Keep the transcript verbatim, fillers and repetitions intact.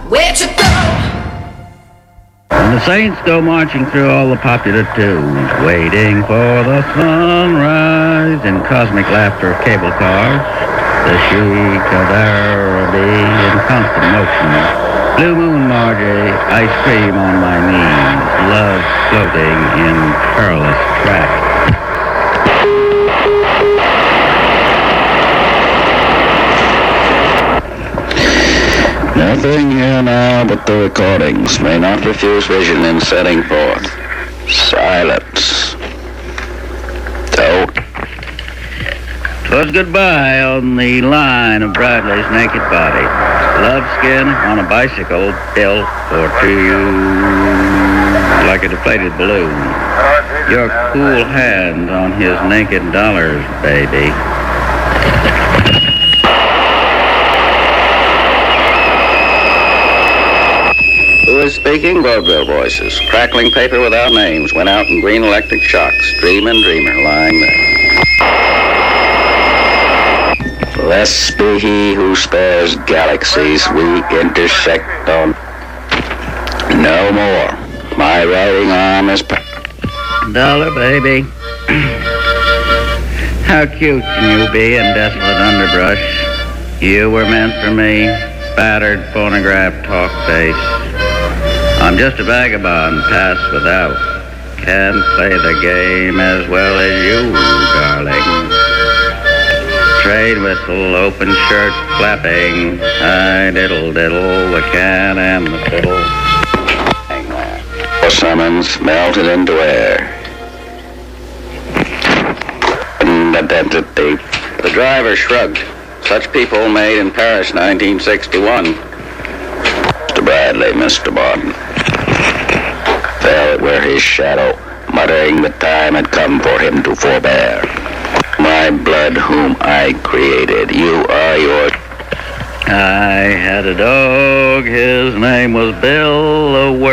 Where'd you go? And the saints go marching through all the popular tunes, waiting for the sunrise in cosmic laughter of cable cars, the Sheik of Araby in constant motion, Blue Moon Margie, ice cream on my knees, love floating in perilous tracks. Nothing here now but the recordings may not refuse vision in setting forth. Silence. Don't. 'Twas goodbye on the line of Bradley's naked body. Love skin on a bicycle built for two like a deflated balloon. Your cool hand on his naked dollars, baby. Who is speaking? Vaudeville voices. Crackling paper without names went out in green electric shocks. Dream and dreamer lying there. Blessed be he who spares galaxies we intersect on. No more. My writing arm is... Dollar, baby. How cute can you be in desolate underbrush? You were meant for me, battered phonograph talk face. I'm just a vagabond, pass without. Can't play the game as well as you, darling. Trade whistle, open shirt flapping. Hi, diddle diddle, the cat and the fiddle. Hang that. The summons melted into air. Identity. The driver shrugged. Such people made in Paris, nineteen sixty-one. Mister Bradley, Mister Barton. Fell where his shadow, muttering the time had come for him to forbear. My blood whom I created, you are yours. I had a dog, his name was Bill, a